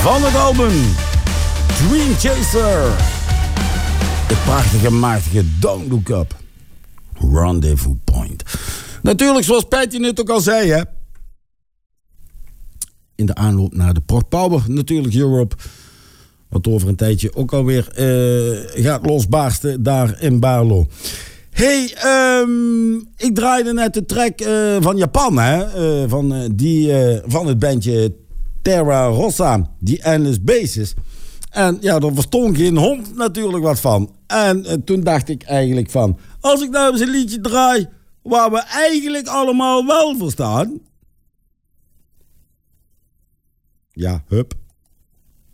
van het album Dream Chaser. De prachtige, machtige Don't Look Up. Rendezvous Point. Natuurlijk, zoals Patty net ook al zei, hè. In de aanloop naar de Prog Power, natuurlijk Europe. Wat over een tijdje ook alweer gaat losbarsten daar in Baarlo. Hey, ik draaide net de track van Japan, hè. Van het bandje Terra Rossa, die Endless Basis. En ja, daar verstond geen hond natuurlijk wat van. En toen dacht ik eigenlijk van, als ik nou eens een liedje draai waar we eigenlijk allemaal wel verstaan. Ja, hup.